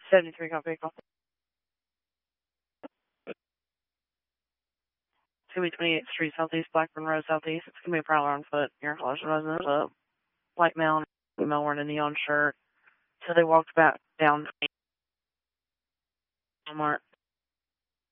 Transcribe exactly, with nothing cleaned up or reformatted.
seventy-three copy. Call. It's going to be twenty-eighth Street Southeast, Blackburn Road Southeast. It's going to be a prowler on foot. Your Flushing resident, a white male and a female wearing a neon shirt. So they walked back down Walmart.